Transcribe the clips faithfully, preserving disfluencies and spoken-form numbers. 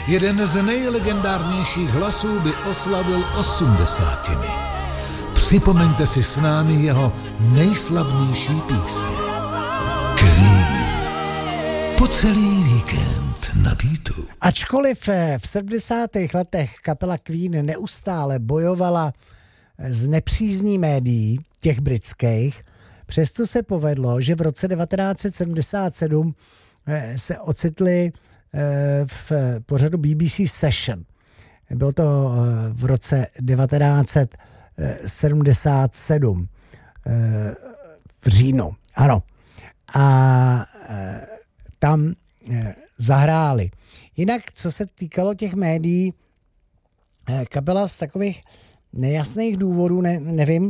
Jeden z nejlegendárnějších hlasů by oslavil osmdesátiny. Připomeňte si s námi jeho nejslavnější písně. Queen. Po celý víkend na beatu. Ačkoliv v sedmdesátých letech kapela Queen neustále bojovala s nepřízní médií, těch britských, přesto se povedlo, že v roce devatenáct set sedmdesát sedm se ocitli v pořadu B B C Session. Bylo to v roce devatenáct set sedmdesát sedm v říjnu. Ano. A tam zahráli. Jinak, co se týkalo těch médií, kapela z takových nejasných důvodů, ne, nevím,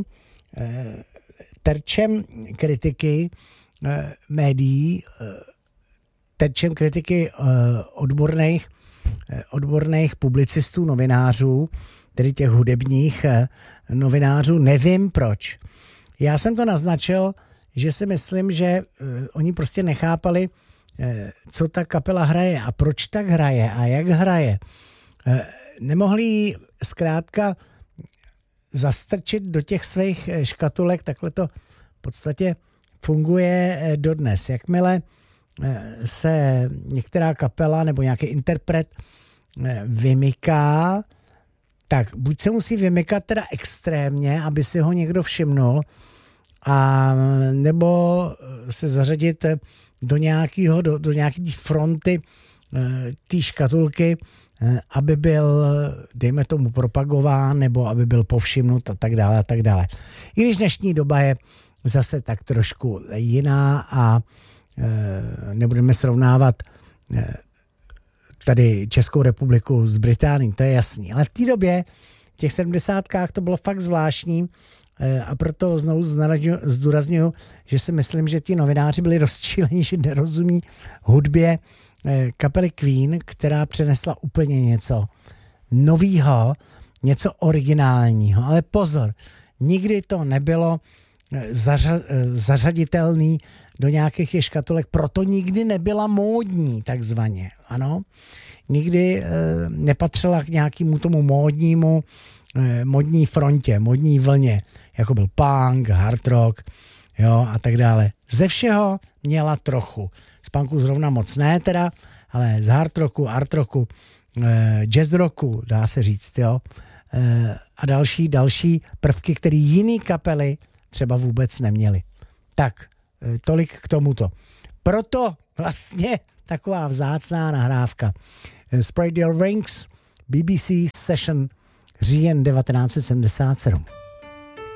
terčem kritiky médií, terčem kritiky odborných, odborných publicistů, novinářů, tedy těch hudebních novinářů, nevím proč. Já jsem to naznačil, že si myslím, že oni prostě nechápali, co ta kapela hraje a proč tak hraje a jak hraje. Nemohli ji zkrátka zastrčit do těch svých škatulek, takhle to v podstatě funguje dodnes. Jakmile se některá kapela nebo nějaký interpret vymyká, tak buď se musí vymykat teda extrémně, aby si ho někdo všimnul, a nebo se zařadit do nějakého, do, do nějaké fronty té škatulky, aby byl, dejme tomu, propagován, nebo aby byl povšimnut a tak dále a tak dále. I když dnešní doba je zase tak trošku jiná a e, nebudeme srovnávat e, tady Českou republiku s Británií, to je jasný. Ale v té době, v těch sedmdesátkách, to bylo fakt zvláštní e, a proto znovu zdůrazňuji, že si myslím, že ti novináři byli rozčíleni, že nerozumí hudbě kapely Queen, která přinesla úplně něco novýho, něco originálního. Ale pozor, nikdy to nebylo zařa- zařaditelný do nějakých je škatulek, proto nikdy nebyla módní, takzvaně. Ano, nikdy e, nepatřila k nějakému tomu módnímu, e, modní frontě, modní vlně, jako byl punk, hard rock, jo, a tak dále. Ze všeho měla trochu. Z punku zrovna moc ne teda, ale z hard rocku, art rocku, e, jazz rocku, dá se říct, jo, e, a další, další prvky, které jiný kapely třeba vůbec neměly. Tak, e, tolik k tomuto. Proto vlastně taková vzácná nahrávka. Spread Your Wings, B B C Session, říjen devatenáct set sedmdesát sedm.